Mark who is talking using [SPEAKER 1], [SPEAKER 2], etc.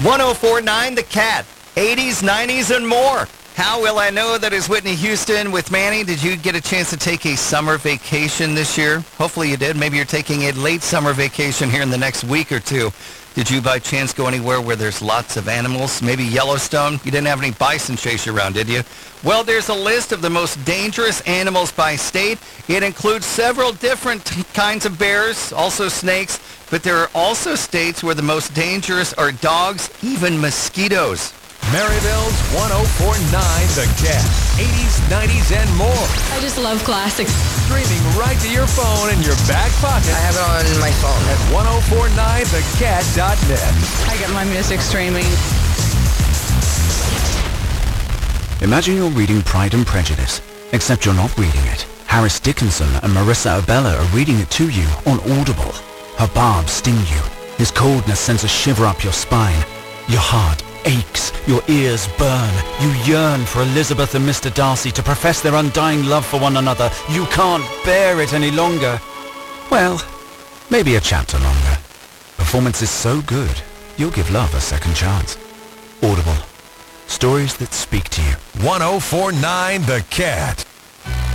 [SPEAKER 1] 1049 The Cat, 80s, 90s, and more. How will I know that is Whitney Houston with Manny. Did you get a chance to take a summer vacation this year? Hopefully you did. Maybe you're taking a late summer vacation here in the next week or two. Did you by chance go anywhere where there's lots of animals? Maybe Yellowstone? You didn't have any bison chase you around, did you? Well, there's a list of the most dangerous animals by state. It includes several different kinds of bears, also snakes, but there are also states where the most dangerous are dogs, even mosquitoes.
[SPEAKER 2] Maryville's 1049 The Cat. 80s, 90s, and more.
[SPEAKER 3] I just love classics.
[SPEAKER 2] Streaming right to your phone in your back pocket.
[SPEAKER 4] I have it on my phone.
[SPEAKER 2] At 1049thecat.net.
[SPEAKER 3] I get my music streaming.
[SPEAKER 5] Imagine you're reading Pride and Prejudice, except you're not reading it. Harris Dickinson and Marissa Abella are reading it to you on Audible. Her barbs sting you. His coldness sends a shiver up your spine. Your heart aches, your ears burn. You yearn for Elizabeth and Mr. Darcy to profess their undying love for one another. You can't bear it any longer. Well, maybe a chapter longer. Performance is so good, you'll give love a second chance. Audible. Stories that speak to you.
[SPEAKER 2] 1049 The Cat.